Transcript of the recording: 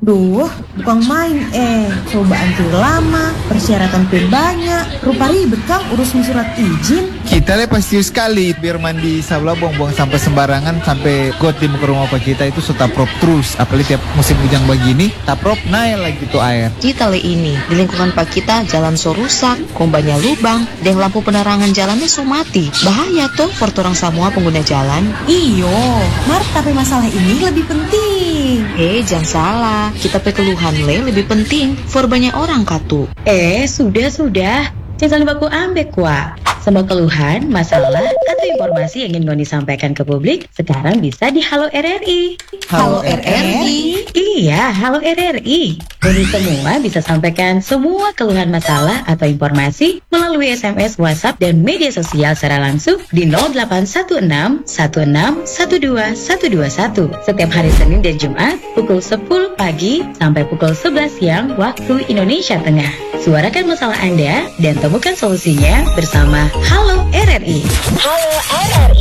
Duh, bukan main cobaan tuh lama, persyaratan tuh banyak, rupa ribet Kang urusin surat izin. Kita pasti sekali biar mandi sabla buang-buang sampah sembarangan sampai got di muka rumah Pak kita itu sudah taprop terus. Apalagi tiap musim hujan begini, taprop naik lagi tuh air. Kita ini di lingkungan Pak kita jalan so rusak, kombanya lubang, dan lampu penerangan jalannya so mati. Bahaya tuh for orang semua pengguna jalan. Iyo, Mar, tapi masalah ini lebih penting. Jangan salah, kita keluhan lebih penting for banyak orang katu. Sudah. Jangan baku ambek kuah. Semua keluhan, masalah, atau informasi yang ingin Ngoni sampaikan ke publik sekarang bisa di Halo RRI. Halo RRI? Iya, Halo RRI. Ngoni semua bisa sampaikan semua keluhan masalah atau informasi melalui SMS, WhatsApp, dan media sosial secara langsung di 0816 16 12 121 setiap hari Senin dan Jumat pukul 10 pagi sampai pukul 11 siang waktu Indonesia Tengah. Suarakan masalah Anda dan temukan solusinya bersama Halo RRI. Halo RRI.